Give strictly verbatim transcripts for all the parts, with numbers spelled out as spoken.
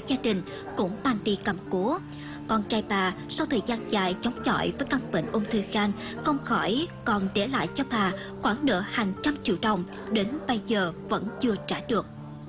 gia đình cũng mang đi cầm cố. Con trai bà sau thời gian dài chống chọi với căn bệnh ung thư gan không khỏi, còn để lại cho bà khoản nợ hàng trăm triệu đồng đến bây giờ vẫn chưa trả được.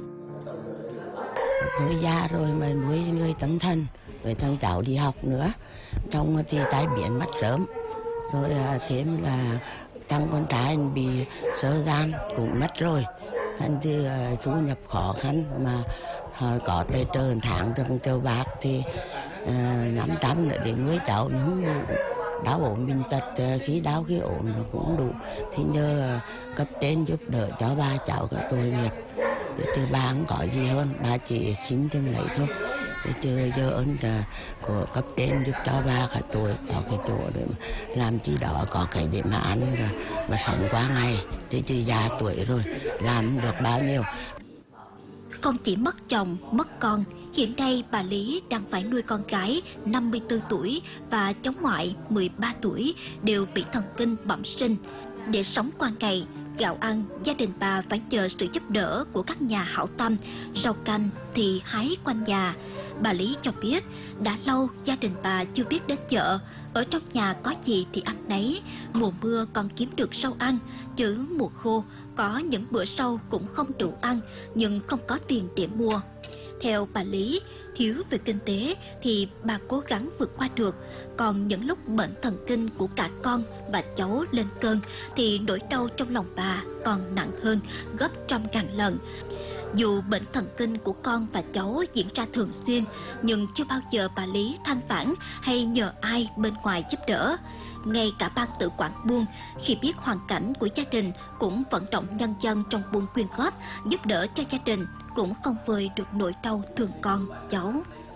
Tôi già rồi mà nuôi người tâm thần, rồi thằng cháu đi học nữa, chồng thì tai biến mất sớm, rồi thêm là thằng con trai bị xơ gan cũng mất rồi, thành thì thu nhập khó khăn mà có tay trợ tháng trong châu bạc thì năm trăm nữa để nuôi cháu nhưng đủ, đau ốm bệnh tật khi đau khi ốm nó cũng đủ, thì nhờ cấp trên giúp đỡ cho ba cháu cả tôi nghiệp. Chứ bà không có gì hơn, bà chỉ xin chừng lấy thôi. Chứ giờ ơn của cấp trên giúp cho bà cả tôi có cái chỗ để làm chi đó, có cái để mà ăn rồi mà sống qua ngày. Chứ chứ già tuổi rồi, làm được bao nhiêu. Không chỉ mất chồng, mất con, hiện nay bà Lý đang phải nuôi con gái năm mươi tư tuổi và cháu ngoại mười ba tuổi đều bị thần kinh bẩm sinh. Để sống qua ngày, gạo ăn, gia đình bà phải nhờ sự giúp đỡ của các nhà hảo tâm, rau canh thì hái quanh nhà. Bà Lý cho biết, đã lâu gia đình bà chưa biết đến chợ, ở trong nhà có gì thì ăn nấy, mùa mưa còn kiếm được rau ăn, chứ mùa khô có những bữa sau cũng không đủ ăn, nhưng không có tiền để mua. Theo bà Lý, thiếu về kinh tế thì bà cố gắng vượt qua được, còn những lúc bệnh thần kinh của cả con và cháu lên cơn thì nỗi đau trong lòng bà còn nặng hơn gấp trăm ngàn lần. Dù bệnh thần kinh của con và cháu diễn ra thường xuyên, nhưng chưa bao giờ bà Lý than vãn hay nhờ ai bên ngoài giúp đỡ. Ngay cả ban tự quản buôn, khi biết hoàn cảnh của gia đình cũng vận động nhân dân trong buôn quyên góp, giúp đỡ cho gia đình, cũng không vơi được nỗi đau thương con, cháu.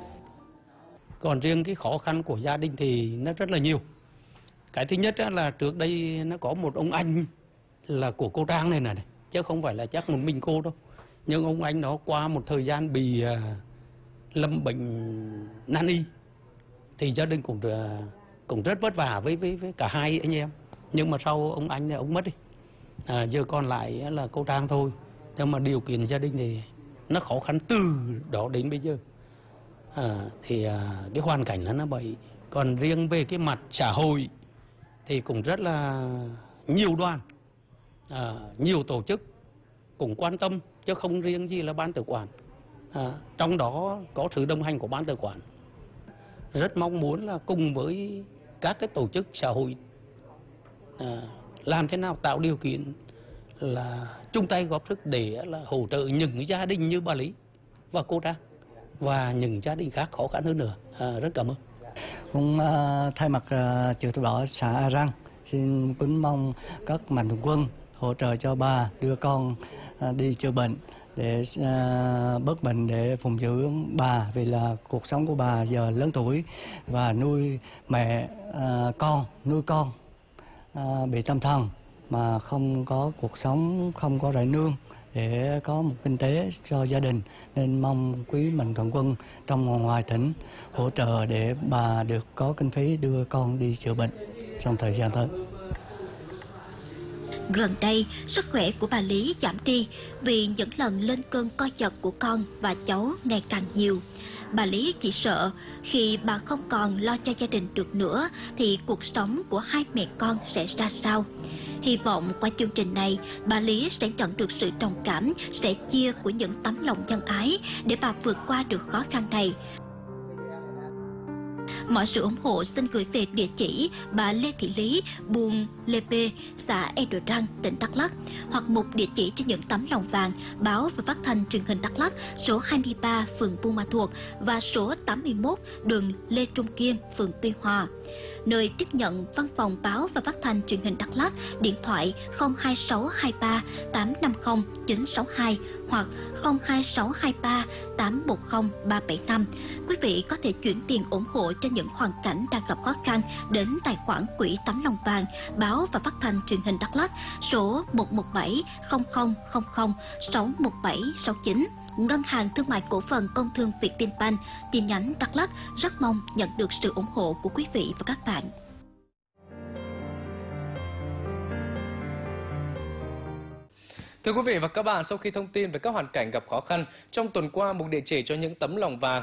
Còn riêng cái khó khăn của gia đình thì nó rất là nhiều. Cái thứ nhất là trước đây nó có một ông anh là của cô Trang này này, chứ không phải là chắc một mình cô đâu. Nhưng ông anh đó qua một thời gian bị uh, lâm bệnh nan y thì gia đình cũng uh, cũng rất vất vả với với với cả hai anh em. Nhưng mà sau ông anh này ông mất đi, à, giờ còn lại là cô Trang thôi. Nhưng mà điều kiện gia đình thì nó khó khăn từ đó đến bây giờ. À, thì à, cái hoàn cảnh là nó vậy. Còn riêng về cái mặt xã hội thì cũng rất là nhiều đoàn, à, nhiều tổ chức cũng quan tâm, chứ không riêng gì là ban tự quản. À, trong đó có sự đồng hành của ban tự quản. Rất mong muốn là cùng với các cái tổ chức xã hội à, làm thế nào tạo điều kiện là chung tay góp sức để là hỗ trợ những gia đình như bà Lý và cô Trang và những gia đình khác khó khăn hơn nữa. À, rất cảm ơn. Cũng uh, thay mặt uh, Chữ Thập Đỏ xã A Răng xin kính mong các mạnh thường quân hỗ trợ cho bà đưa con uh, đi chữa bệnh để uh, bớt bệnh, để phụng dưỡng bà, vì là cuộc sống của bà giờ lớn tuổi và nuôi mẹ uh, con nuôi con uh, bị tâm thần mà không có cuộc sống, không có rải nương để có một kinh tế cho gia đình, nên mong quý mạnh thường quân trong và ngoài tỉnh hỗ trợ để bà được có kinh phí đưa con đi chữa bệnh trong thời gian tới. Gần đây, sức khỏe của bà Lý giảm đi vì những lần lên cơn co giật của con và cháu ngày càng nhiều. Bà Lý chỉ sợ khi bà không còn lo cho gia đình được nữa thì cuộc sống của hai mẹ con sẽ ra sao. Hy vọng qua chương trình này, bà Lý sẽ nhận được sự đồng cảm, sẻ chia của những tấm lòng nhân ái để bà vượt qua được khó khăn này. Mọi sự ủng hộ xin gửi về địa chỉ bà Lê Thị Lý, buôn Lê Bê, xã E Đờ Răng, tỉnh Đắk Lắk, hoặc một địa chỉ cho những tấm lòng vàng, báo và phát thanh truyền hình Đắk Lắk, số hai mươi ba, phường Buôn Ma Thuột và số tám mươi mốt, đường Lê Trung Kiên, phường Tuy Hòa. Nơi tiếp nhận văn phòng báo và phát thanh truyền hình Đắk Lắk, điện thoại không hai sáu hai ba tám năm không chín sáu hai hoặc không hai sáu hai ba tám một không ba bảy năm. Quý vị có thể chuyển tiền ủng hộ cho những hoàn cảnh đang gặp khó khăn đến tài khoản quỹ tấm lòng vàng, báo và phát thanh truyền hình Đắk Lắk, số một một bảy không không không không sáu một bảy sáu chín. Ngân hàng Thương mại Cổ phần Công thương Vietinbank chi nhánh Đắk Lắk rất mong nhận được sự ủng hộ của quý vị và các bạn. Thưa quý vị và các bạn, sau khi thông tin về các hoàn cảnh gặp khó khăn, trong tuần qua, một địa chỉ cho những tấm lòng vàng